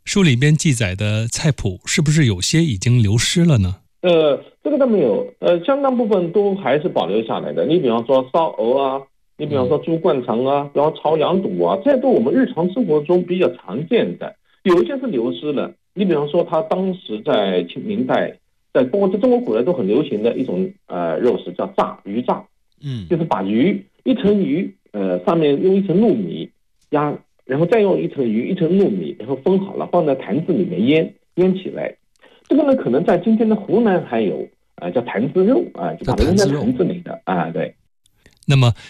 书里边记载的菜谱是不是有些已经流失了呢？ 这个倒没有，相当部分都还是保留下来的。你比方说烧鹅啊，你比方说猪灌肠啊，然后炒羊肚啊，这些都我们日常生活中比较常见的。有一些是流失了，你比方说他当时在明代，在中国古代都很流行的一种肉食叫鱼炸，就是把一层鱼上面用一层糯米压，然后再用一层鱼一层糯米，然后封好了放在坛子里面腌起来。这个呢，可能在今天的湖南还有叫坛子肉啊，就把它扔在坛子里的啊，对。 那么